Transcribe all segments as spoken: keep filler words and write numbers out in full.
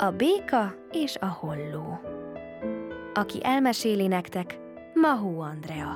A béka és a holló. Aki elmeséli nektek, Mahó Andrea.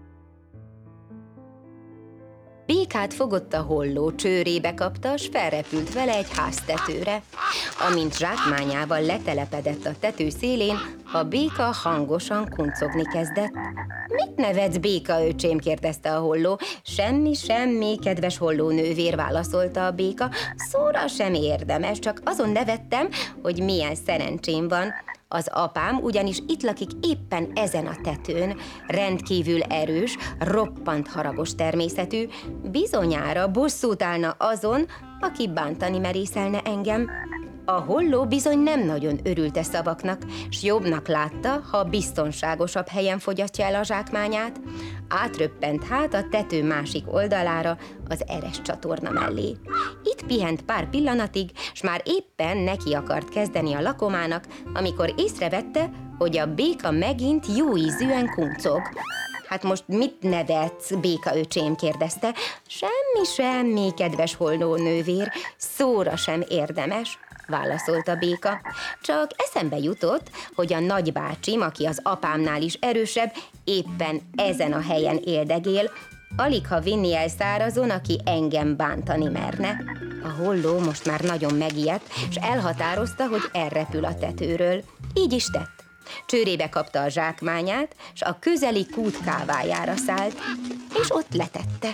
Békát fogott a holló, csőrébe kapta, s felrepült vele egy háztetőre. Amint zsákmányával letelepedett a tető szélén, a béka hangosan kuncogni kezdett. Mit nevetsz, béka öcsém? kérdezte a holló. Semmi, semmi, kedves holló nővér, válaszolta a béka. Szóra sem érdemes, csak azon nevettem, hogy milyen szerencsém van. Az apám ugyanis itt lakik éppen ezen a tetőn, rendkívül erős, roppant haragos természetű, bizonyára bosszút állna azon, aki bántani merészelne engem. A holló bizony nem nagyon örült e szavaknak, s jobbnak látta, ha biztonságosabb helyen fogyatja el a zsákmányát. Átröppent hát a tető másik oldalára, az eres csatorna mellé. Itt pihent pár pillanatig, s már éppen neki akart kezdeni a lakomának, amikor észrevette, hogy a béka megint jó ízűen kuncog. Hát most mit nevetsz, béka öcsém? kérdezte. Semmi, semmi, kedves holló nővér, szóra sem érdemes, válaszolta a béka. Csak eszembe jutott, hogy a nagybácsim, aki az apámnál is erősebb, éppen ezen a helyen éldegél, alig ha vinni el szárazon, aki engem bántani merne. A holló most már nagyon megijedt, és elhatározta, hogy elrepül a tetőről. Így is tett. Csőrébe kapta a zsákmányát, s a közeli kút kávájára szállt, és ott letette.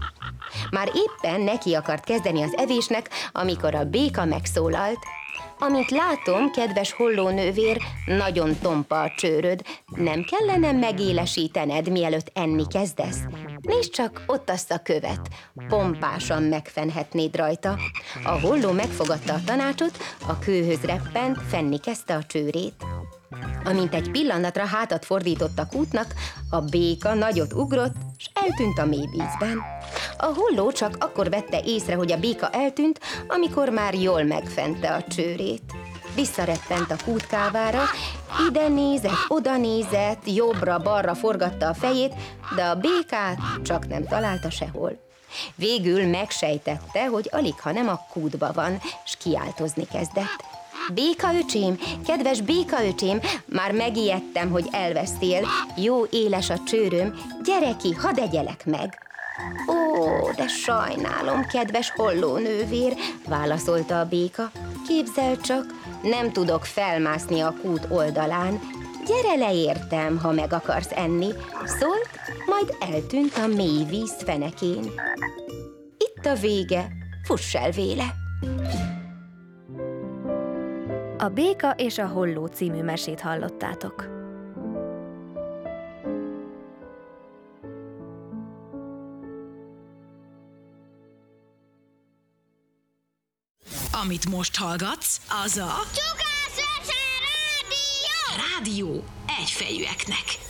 Már éppen neki akart kezdeni az evésnek, amikor a béka megszólalt. Amint látom, kedves hollónővér, nagyon tompa a csőröd, nem kellene megélesítened, mielőtt enni kezdesz? Nézd csak, ott azt a követ, pompásan megfenhetnéd rajta. A holló megfogadta a tanácsot, a kőhöz reppent, fenni kezdte a csőrét. Amint egy pillanatra hátat fordított a kútnak, a béka nagyot ugrott, s eltűnt a mély vízben. A holló csak akkor vette észre, hogy a béka eltűnt, amikor már jól megfente a csőrét. Visszareppent a kútkávára, ide nézett, oda nézett, jobbra-balra forgatta a fejét, de a békát csak nem találta sehol. Végül megsejtette, hogy aligha nem a kútba van, s kiáltozni kezdett. Béka öcsém, kedves béka öcsém, már megijedtem, hogy elvesztél, jó éles a csőröm, gyere ki, hadd egyelek meg. Ó, de sajnálom, kedves hollónővér, válaszolta a béka. Képzeld csak, nem tudok felmászni a kút oldalán. Gyere le értem, ha meg akarsz enni, szólt, majd eltűnt a mély víz fenekén. Itt a vége, fuss el véle! A béka és a holló című mesét hallottátok. Amit most hallgatsz, az a... Csukászlöse rádió! Rádió egyfejűeknek.